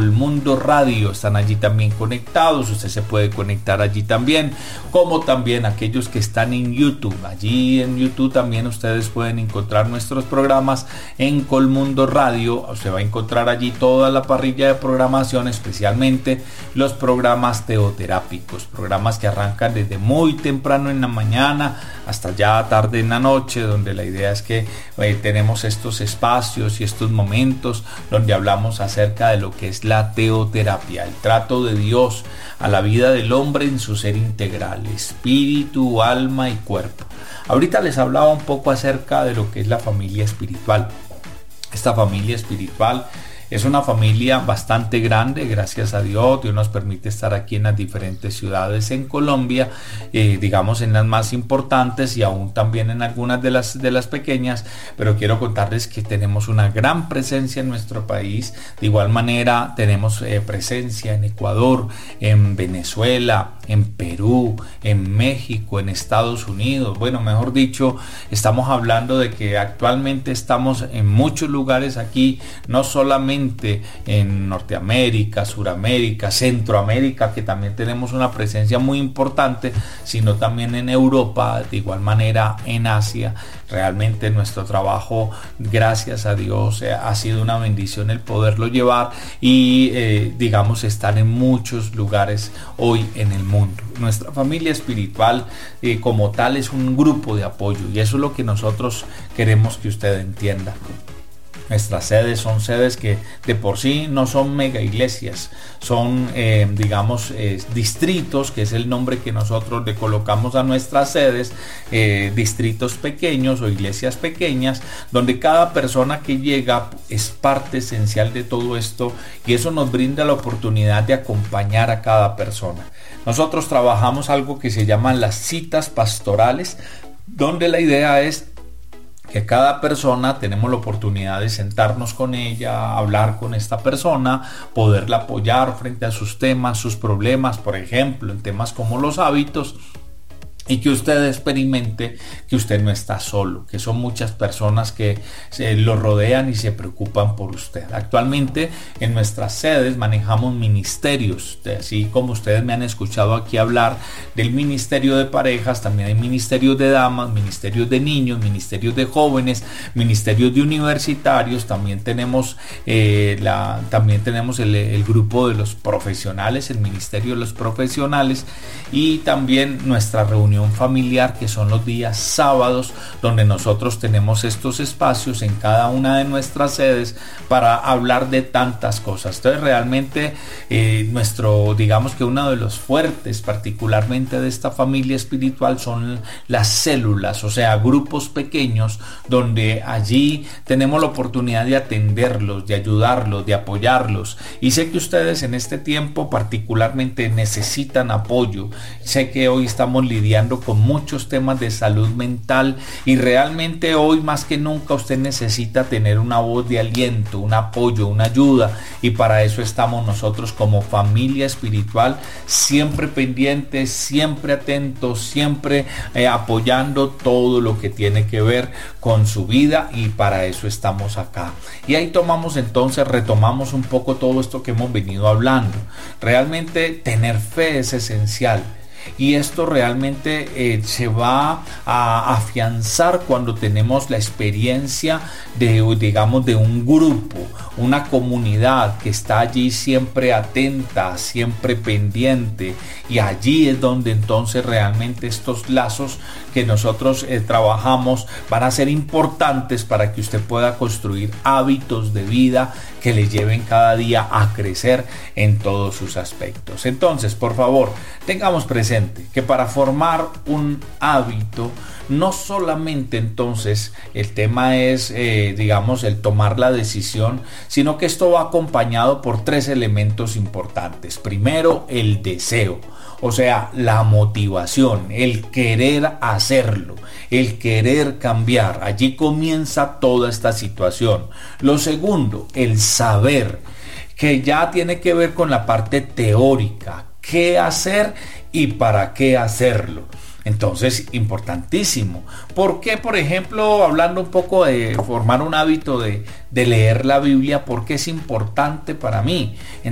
Colmundo Radio, están allí también conectados, usted se puede conectar allí también, como también aquellos que están en YouTube. Allí en YouTube también ustedes pueden encontrar nuestros programas en Colmundo Radio. Usted va a encontrar allí toda la parrilla de programación, especialmente los programas teoterápicos, programas que arrancan desde muy temprano en la mañana hasta ya tarde en la noche, donde la idea es que tenemos estos espacios y estos momentos donde hablamos acerca de lo que es la teoterapia, el trato de Dios a la vida del hombre en su ser integral, espíritu, alma y cuerpo. Ahorita les hablaba un poco acerca de lo que es la familia espiritual. Esta familia espiritual es una familia bastante grande, gracias a Dios. Dios nos permite estar aquí en las diferentes ciudades en Colombia, digamos en las más importantes y aún también en algunas de las pequeñas, pero quiero contarles que tenemos una gran presencia en nuestro país. De igual manera tenemos presencia en Ecuador, en Venezuela, en Perú, en México, en Estados Unidos. Bueno, mejor dicho, estamos hablando de que actualmente estamos en muchos lugares aquí, no solamente en Norteamérica, Suramérica, Centroamérica, que también tenemos una presencia muy importante, sino también en Europa, de igual manera en Asia. Realmente nuestro trabajo, gracias a Dios, ha sido una bendición el poderlo llevar y digamos estar en muchos lugares hoy en el mundo. Nuestra familia espiritual como tal es un grupo de apoyo, y eso es lo que nosotros queremos que usted entienda. Nuestras sedes son sedes que de por sí no son mega iglesias, son distritos, que es el nombre que nosotros le colocamos a nuestras sedes, distritos pequeños o iglesias pequeñas, donde cada persona que llega es parte esencial de todo esto, y eso nos brinda la oportunidad de acompañar a cada persona. Nosotros trabajamos algo que se llaman las citas pastorales, donde la idea es que cada persona tenemos la oportunidad de sentarnos con ella, hablar con esta persona, poderla apoyar frente a sus temas, sus problemas, por ejemplo, en temas como los hábitos, y que usted experimente que usted no está solo, que son muchas personas que lo rodean y se preocupan por usted. Actualmente en nuestras sedes manejamos ministerios, así como ustedes me han escuchado aquí hablar del ministerio de parejas, también hay ministerios de damas, ministerios de niños, ministerios de jóvenes, ministerios de universitarios. También tenemos el grupo de los profesionales, el ministerio de los profesionales, y también nuestra reunión familiar, que son los días sábados, donde nosotros tenemos estos espacios en cada una de nuestras sedes para hablar de tantas cosas. Entonces realmente digamos que uno de los fuertes particularmente de esta familia espiritual son las células, o sea, grupos pequeños, donde allí tenemos la oportunidad de atenderlos, de ayudarlos, de apoyarlos. Y sé que ustedes en este tiempo particularmente necesitan apoyo. Sé que hoy estamos lidiando con muchos temas de salud mental, y realmente hoy más que nunca usted necesita tener una voz de aliento, un apoyo, una ayuda, y para eso estamos nosotros como familia espiritual, siempre pendientes, siempre atentos, siempre apoyando todo lo que tiene que ver con su vida, y para eso estamos acá. Y ahí retomamos un poco todo esto que hemos venido hablando. Realmente tener fe es esencial. Y esto realmente se va a afianzar cuando tenemos la experiencia de un grupo, una comunidad que está allí siempre atenta, siempre pendiente, y allí es donde entonces realmente estos lazos que nosotros trabajamos van a ser importantes para que usted pueda construir hábitos de vida que le lleven cada día a crecer en todos sus aspectos. Entonces, por favor, tengamos presente que para formar un hábito, no solamente entonces el tema es, el tomar la decisión, sino que esto va acompañado por tres elementos importantes. Primero, el deseo. O sea, la motivación, el querer hacerlo, el querer cambiar. Allí comienza toda esta situación. Lo segundo, el saber, que ya tiene que ver con la parte teórica. ¿Qué hacer y para qué hacerlo? Entonces, importantísimo. ¿Por qué, por ejemplo, hablando un poco de formar un hábito de leer la Biblia, por qué es importante para mí?